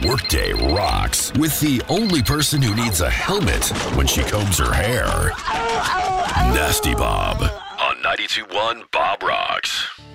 Workday rocks with the only person who needs a helmet when she combs her hair. Nasty Bob on 92.1 Bob Rocks.